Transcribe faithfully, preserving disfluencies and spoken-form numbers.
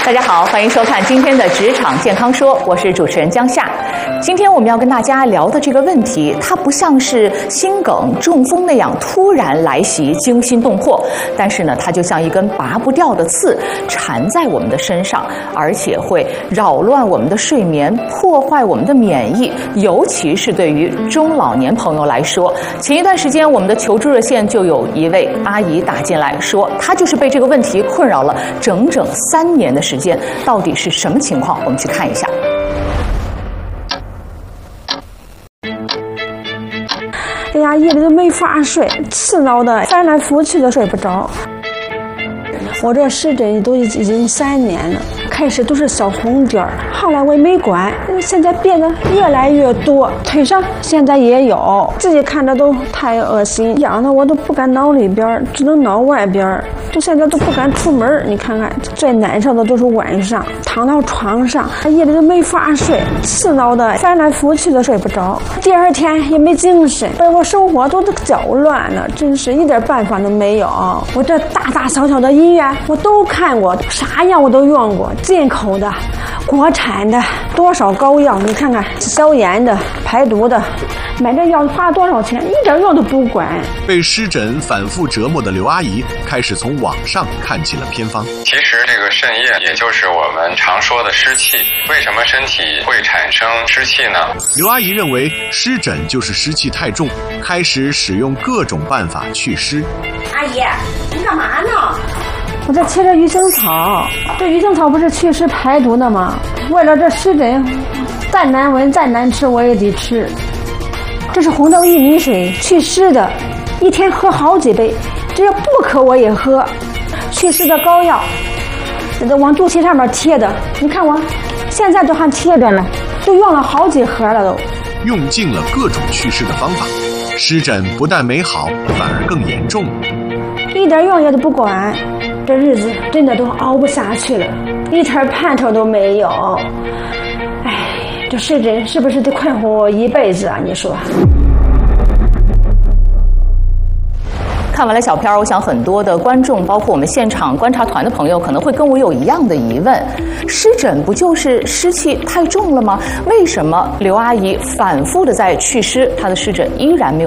大家好，欢迎收看今天的职场健康说，我是主持人江夏。今天我们要跟大家聊的这个问题，它不像是心梗、中风那样突然来袭、惊心动魄，但是呢，它就像一根拔不掉的刺，缠在我们的身上，而且会扰乱我们的睡眠，破坏我们的免疫，尤其是对于中老年朋友来说。前一段时间，我们的求助热线就有一位阿姨打进来说，她就是被这个问题困扰了整整三年的时间，到底是什么情况？我们去看一下。 哎呀，夜里都没法睡，刺挠的翻来覆去的睡不着。我这湿疹都已经三年了，开始都是小红点儿，后来我也没管，现在变得越来越多，腿上现在也有，自己看着都太恶心，痒的我都不敢挠里边，只能挠外边，就现在都不敢出门。你看看，最难受的都是晚上躺到床上，夜里都没法睡，刺挠的翻来覆去的睡不着，第二天也没精神，把我生活都搅乱了，真是一点办法都没有。我这大大小小的医院我都看过，啥药我都用过，进口的、国产的，多少膏药，你看看，消炎的、排毒的，买这药花多少钱，一点用都不管。 被湿疹反复折磨的刘阿姨开始从网上看起了偏方。 其实这个肾液，也就是我们常说的湿气，为什么身体会产生湿气呢？ 刘阿姨认为湿疹就是湿气太重，开始使用各种办法祛湿。 阿姨，你干嘛呢？我在切着鱼腥草，这鱼腥草不是祛湿排毒的吗？为了这湿疹，再难闻再难吃我也得吃。这是红豆薏米水，祛湿的，一天喝好几杯，只要不渴我也喝。祛湿的膏药，这个往肚脐上面贴的，你看我现在都还贴着呢，都用了好几盒了都。 用尽了各种祛湿的方法，湿疹不但没好，反而更严重， 一点用也都不管。这日子真的都熬不下去了，一点盼头都没有。哎，这湿疹是不是得困惑我一辈子啊？你说。 看完了小片儿，我想很多的观众，包括我们现场观察团的朋友，可能会跟我有一样的疑问：湿疹不就是湿气太重了吗？为什么刘阿姨反复的在祛湿，她的湿疹依然没有